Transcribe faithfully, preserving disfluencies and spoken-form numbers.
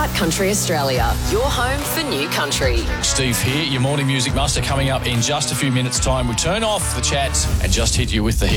Country Australia, your home for new country. Steve here, your morning music master, coming up in just a few minutes' time. We turn off the chats and just hit you with the hit.